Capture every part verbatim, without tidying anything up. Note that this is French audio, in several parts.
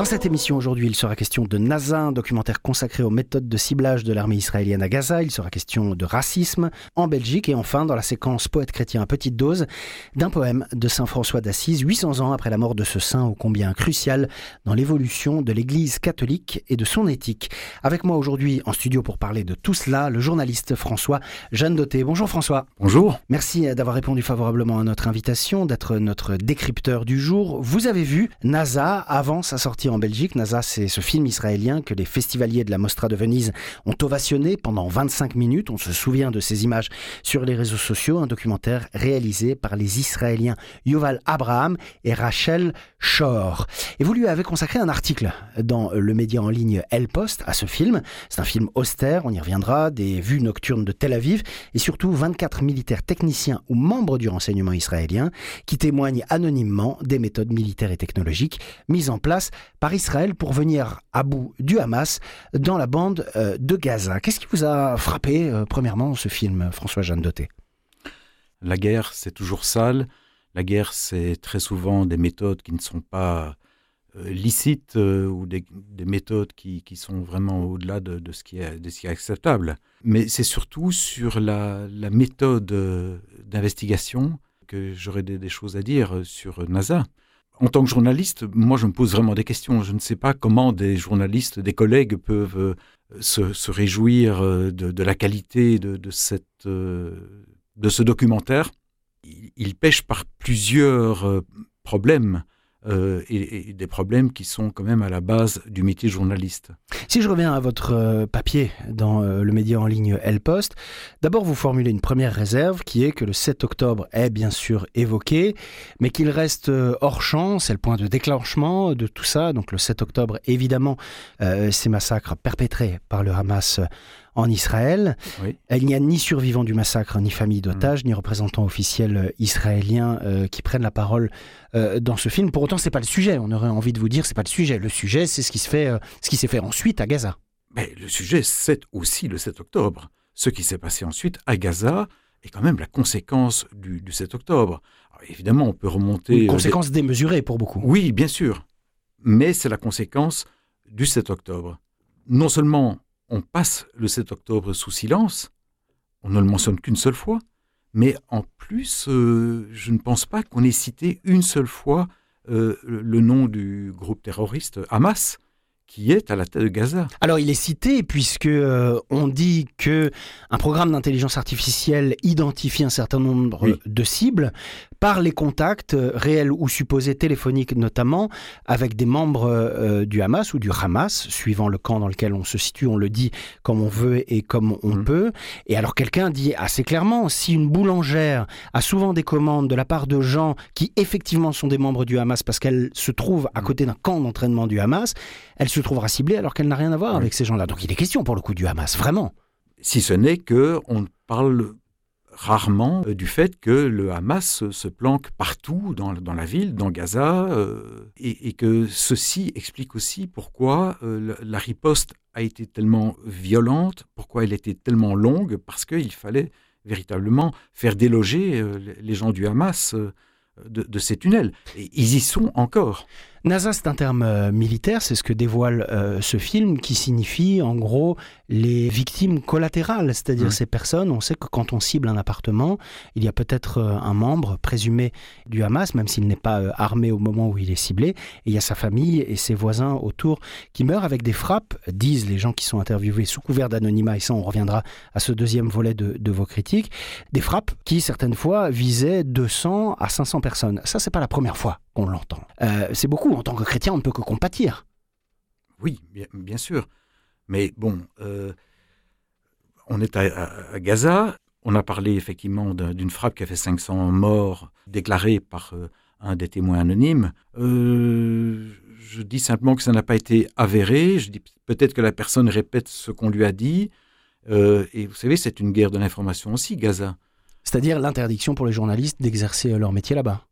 Dans cette émission aujourd'hui, il sera question de NASA, un documentaire consacré aux méthodes de ciblage de l'armée israélienne à Gaza. Il sera question de racisme en Belgique et enfin, dans la séquence Poète chrétien à petite dose, d'un poème de saint François d'Assise, huit cents ans après la mort de ce saint ô combien crucial dans l'évolution de l'Église catholique et de son éthique. Avec moi aujourd'hui en studio pour parler de tout cela, le journaliste François Jeannedoté. Bonjour François. Bonjour. Merci d'avoir répondu favorablement à notre invitation, d'être notre décrypteur du jour. Vous avez vu NASA avant sa sortie en Belgique. NASA, c'est ce film israélien que les festivaliers de la Mostra de Venise ont ovationné pendant vingt-cinq minutes. On se souvient de ces images sur les réseaux sociaux. Un documentaire réalisé par les Israéliens Yuval Abraham et Rachel Shor. Et vous lui avez consacré un article dans le média en ligne El Post à ce film. C'est un film austère, on y reviendra, des vues nocturnes de Tel Aviv et surtout vingt-quatre militaires techniciens ou membres du renseignement israélien qui témoignent anonymement des méthodes militaires et technologiques mises en place par Israël pour venir à bout du Hamas dans la bande euh, de Gaza. Qu'est-ce qui vous a frappé, euh, premièrement, dans ce film, François Jeannedoté ? La guerre, c'est toujours sale. La guerre, c'est très souvent des méthodes qui ne sont pas euh, licites euh, ou des, des méthodes qui, qui sont vraiment au-delà de, de, ce qui est, de ce qui est acceptable. Mais c'est surtout sur la, la méthode euh, d'investigation que j'aurais des, des choses à dire sur NASA. En tant que journaliste, moi, je me pose vraiment des questions. Je ne sais pas comment des journalistes, des collègues peuvent euh, se, se réjouir euh, de, de la qualité de, de, cette, euh, de ce documentaire. Il, il pêche par plusieurs euh, problèmes euh, et, et des problèmes qui sont quand même à la base du métier de journaliste. Si je reviens à votre euh, papier dans euh, le média en ligne El Post, d'abord vous formulez une première réserve qui est que le sept octobre est bien sûr évoqué, mais qu'il reste euh, hors champ, c'est le point de déclenchement de tout ça. Donc le sept octobre, évidemment, euh, ces massacres perpétrés par le Hamas euh, en Israël. Oui. Il n'y a ni survivants du massacre, ni famille d'otages, mmh. ni représentants officiels israéliens euh, qui prennent la parole euh, dans ce film. Pour autant, c'est pas le sujet. On aurait envie de vous dire, c'est pas le sujet. Le sujet, c'est ce qui se fait, euh, ce qui s'est fait ensuite à Gaza. Mais le sujet, c'est aussi le sept octobre. Ce qui s'est passé ensuite à Gaza est quand même la conséquence du, du sept octobre. Alors, évidemment, on peut remonter... Une conséquence euh, des... démesurée pour beaucoup. Oui, bien sûr. Mais c'est la conséquence du sept octobre. Non seulement on passe le sept octobre sous silence, on ne le mentionne qu'une seule fois, mais en plus, euh, je ne pense pas qu'on ait cité une seule fois euh, le nom du groupe terroriste Hamas, qui est à la tête de Gaza. Alors il est cité puisque euh, on dit que un programme d'intelligence artificielle identifie un certain nombre oui. de cibles par les contacts euh, réels ou supposés téléphoniques notamment avec des membres euh, du Hamas ou du Hamas, suivant le camp dans lequel on se situe, on le dit comme on veut et comme on mmh. peut. Et alors quelqu'un dit assez clairement, si une boulangère a souvent des commandes de la part de gens qui effectivement sont des membres du Hamas parce qu'elle se trouve à côté d'un camp d'entraînement du Hamas, elle se trouvera ciblée alors qu'elle n'a rien à voir oui. avec ces gens-là. Donc il est question pour le coup du Hamas, vraiment. Si ce n'est qu'on parle rarement du fait que le Hamas se planque partout dans, dans la ville, dans Gaza, euh, et, et que ceci explique aussi pourquoi euh, la riposte a été tellement violente, pourquoi elle était tellement longue, parce qu'il fallait véritablement faire déloger euh, les gens du Hamas euh, de, de ces tunnels. Et ils y sont encore. NASA, c'est un terme euh, militaire, c'est ce que dévoile euh, ce film, qui signifie en gros les victimes collatérales, c'est-à-dire mmh. ces personnes, on sait que quand on cible un appartement, il y a peut-être euh, un membre présumé du Hamas, même s'il n'est pas euh, armé au moment où il est ciblé, et il y a sa famille et ses voisins autour qui meurent avec des frappes, disent les gens qui sont interviewés sous couvert d'anonymat, et ça on reviendra à ce deuxième volet de, de vos critiques, des frappes qui certaines fois visaient deux cents à cinq cents personnes. Ça, c'est pas la première fois qu'on l'entend. Euh, c'est beaucoup. En tant que chrétien, on ne peut que compatir. Oui, bien, bien sûr. Mais bon, euh, on est à, à, à Gaza. On a parlé effectivement d'un, d'une frappe qui a fait cinq cents morts déclarées par euh, un des témoins anonymes. Euh, je dis simplement que ça n'a pas été avéré. Je dis peut-être que la personne répète ce qu'on lui a dit. Euh, et vous savez, c'est une guerre de l'information aussi, Gaza. C'est-à-dire l'interdiction pour les journalistes d'exercer leur métier là-bas.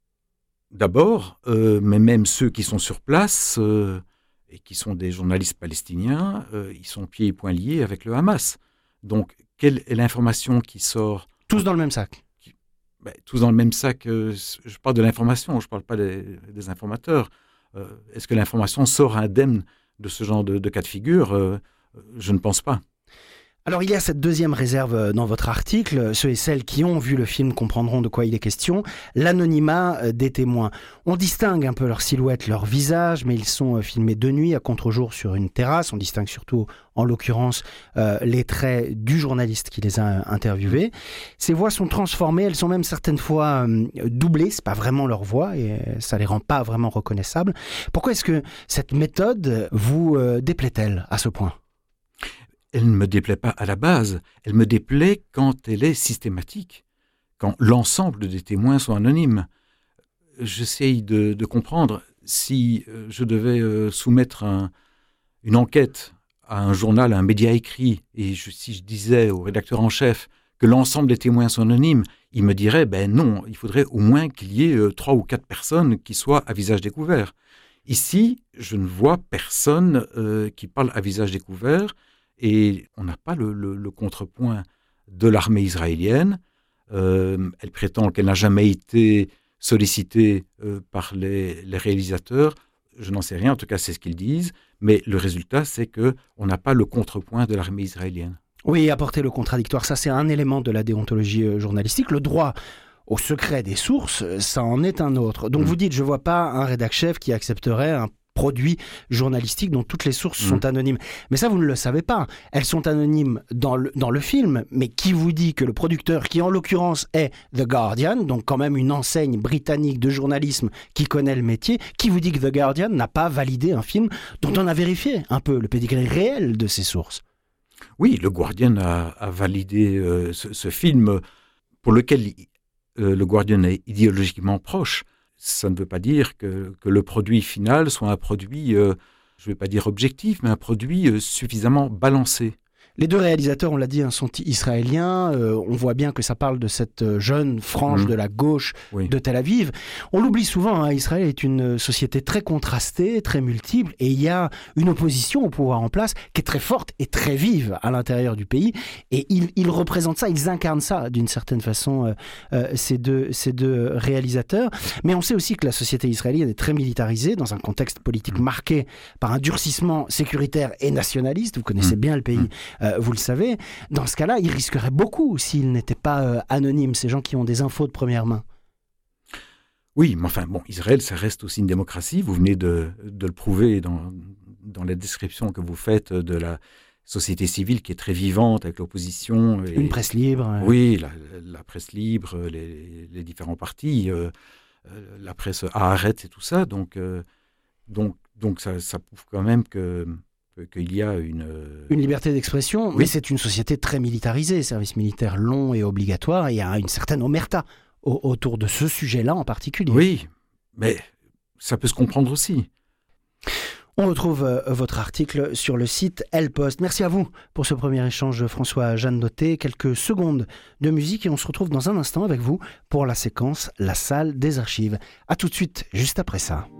D'abord, euh, mais même ceux qui sont sur place euh, et qui sont des journalistes palestiniens, euh, ils sont pieds et poings liés avec le Hamas. Donc, quelle est l'information qui sort ? Tous dans le même sac. Qui, ben, tous dans le même sac. Euh, je parle de l'information, je ne parle pas des, des informateurs. euh, est-ce que l'information sort indemne de ce genre de, de cas de figure? euh, Je ne pense pas. Alors il y a cette deuxième réserve dans votre article, ceux et celles qui ont vu le film comprendront de quoi il est question, l'anonymat des témoins. On distingue un peu leur silhouette, leur visage, mais ils sont filmés de nuit à contre-jour sur une terrasse. On distingue surtout, en l'occurrence, euh, les traits du journaliste qui les a interviewés. Ces voix sont transformées, elles sont même certaines fois euh, doublées, c'est pas vraiment leur voix et ça les rend pas vraiment reconnaissables. Pourquoi est-ce que cette méthode vous euh, déplaît-elle à ce point ? Elle ne me déplaît pas à la base, elle me déplaît quand elle est systématique, quand l'ensemble des témoins sont anonymes. J'essaye de, de comprendre si je devais soumettre un, une enquête à un journal, à un média écrit, et je, si je disais au rédacteur en chef que l'ensemble des témoins sont anonymes, il me dirait, ben non, il faudrait au moins qu'il y ait trois ou quatre personnes qui soient à visage découvert. Ici, je ne vois personne euh, qui parle à visage découvert, et on n'a pas le, le, le contrepoint de l'armée israélienne. Euh, elle prétend qu'elle n'a jamais été sollicitée euh, par les, les réalisateurs. Je n'en sais rien, en tout cas c'est ce qu'ils disent. Mais le résultat, c'est qu'on n'a pas le contrepoint de l'armée israélienne. Oui, apporter le contradictoire, ça c'est un élément de la déontologie journalistique. Le droit au secret des sources, ça en est un autre. Donc mmh. vous dites, je ne vois pas un rédac-chef qui accepterait un produits journalistiques dont toutes les sources mmh. sont anonymes. Mais ça, vous ne le savez pas. Elles sont anonymes dans le, dans le film, mais qui vous dit que le producteur, qui en l'occurrence est The Guardian, donc quand même une enseigne britannique de journalisme qui connaît le métier, qui vous dit que The Guardian n'a pas validé un film dont on a vérifié un peu le pédigré réel de ses sources? Oui, le Guardian a, a validé euh, ce, ce film pour lequel euh, le Guardian est idéologiquement proche. Ça ne veut pas dire que, que le produit final soit un produit, euh, je ne vais pas dire objectif, mais un produit euh, suffisamment balancé. Les deux réalisateurs, on l'a dit, sont israéliens. Euh, on voit bien que ça parle de cette jeune frange mmh. de la gauche oui. de Tel Aviv. On l'oublie souvent, hein, Israël est une société très contrastée, très multiple, et il y a une opposition au pouvoir en place qui est très forte et très vive à l'intérieur du pays. Et ils, ils représentent ça, ils incarnent ça d'une certaine façon, euh, euh, ces, deux, ces deux réalisateurs. Mais on sait aussi que la société israélienne est très militarisée, dans un contexte politique mmh. marqué par un durcissement sécuritaire et nationaliste. Vous connaissez mmh. bien le pays. Mmh. Euh, vous le savez, dans ce cas-là, ils risqueraient beaucoup s'ils n'étaient pas euh, anonymes, ces gens qui ont des infos de première main. Oui, mais enfin, bon, Israël, ça reste aussi une démocratie. Vous venez de, de le prouver dans, dans la description que vous faites de la société civile qui est très vivante avec l'opposition. Et, une presse libre. Euh... Oui, la, la presse libre, les, les différents partis, euh, la presse Haaretz et tout ça. Donc, euh, donc, donc ça, ça prouve quand même que... qu'il y a une... Une liberté d'expression, oui. mais c'est une société très militarisée, service militaire long et obligatoire, et il y a une certaine omerta au- autour de ce sujet-là en particulier. Oui, mais ça peut se comprendre aussi. On retrouve euh, votre article sur le site El Post. Merci à vous pour ce premier échange, François-Jeanne Noté. Quelques secondes de musique et on se retrouve dans un instant avec vous pour la séquence La Salle des Archives. À tout de suite, juste après ça.